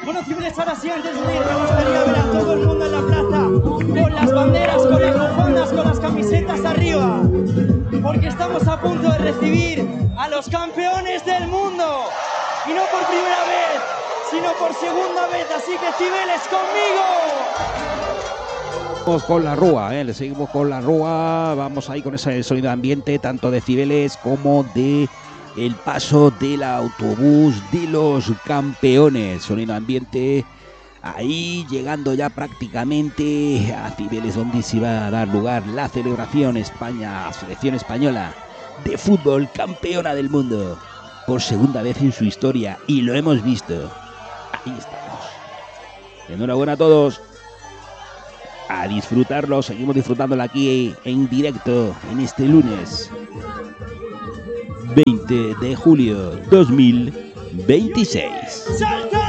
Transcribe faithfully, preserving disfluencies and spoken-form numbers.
Bueno, Cibeles, ahora sí, antes de ir, me gustaría ver a todo el mundo en la plaza con las banderas, con las bufandas, con las camisetas arriba, porque estamos a punto de recibir a los campeones del mundo, y no por primera vez, sino por segunda vez, así que Cibeles, conmigo. Vamos con la Rúa, ¿eh? Le seguimos con la Rúa, vamos ahí con ese sonido ambiente, tanto de Cibeles como de el paso del autobús de los campeones. Sonido ambiente ahí llegando ya prácticamente a Cibeles, donde se va a dar lugar la celebración. España, selección española de fútbol, campeona del mundo por segunda vez en su historia, y lo hemos visto. Ahí estamos. Enhorabuena a todos. A disfrutarlo, seguimos disfrutándolo aquí en directo en este lunes veinte de julio dos mil veintiséis. ¡Salta!